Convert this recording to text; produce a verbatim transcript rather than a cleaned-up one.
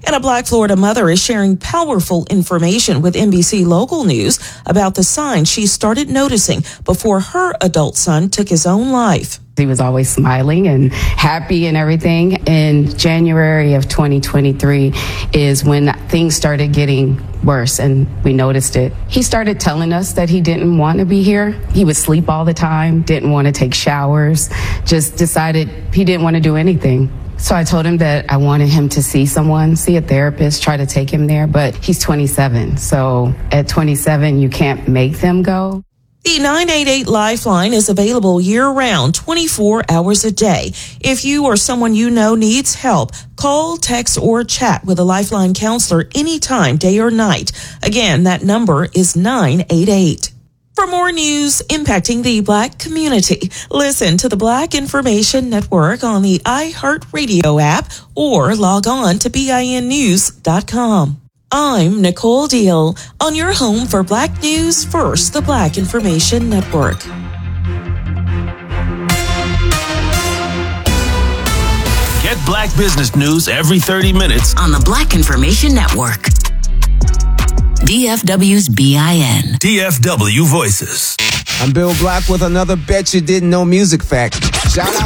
And a Black Florida mother is sharing powerful information with N B C Local News about the signs she started noticing before her adult son took his own life. He was always smiling and happy and everything. In January of twenty twenty-three is when things started getting worse, and we noticed it. He started telling us that he didn't want to be here. He would sleep all the time, didn't want to take showers, just decided he didn't want to do anything. So I told him that I wanted him to see someone, see a therapist, try to take him there, but he's twenty-seven. So at twenty-seven, you can't make them go. The nine eight eight Lifeline is available year-round, twenty-four hours a day. If you or someone you know needs help, call, text, or chat with a Lifeline counselor anytime, day or night. Again, that number is nine eight eight. For more news impacting the Black community, listen to the Black Information Network on the iHeartRadio app or log on to B I N news dot com. I'm Nicole Deal, on your home for Black News First, the Black Information Network. Get Black business news every thirty minutes on the Black Information Network. D F W's B I N. D F W Voices. I'm Bill Black with another Bet You Didn't Know music fact. Shout out